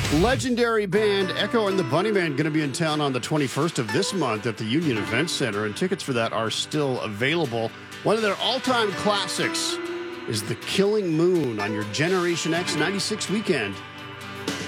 Legendary band Echo and the Bunnymen going to be in town on the 21st of this month at the Union Event Center, and tickets for that are still available. One of their all-time classics is The Killing Moon on your Generation X 96 weekend